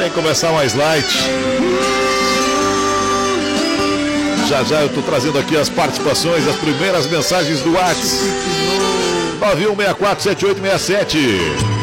Vem começar mais light. Já já eu tô trazendo aqui as participações, as primeiras mensagens do WhatsApp. 91647867.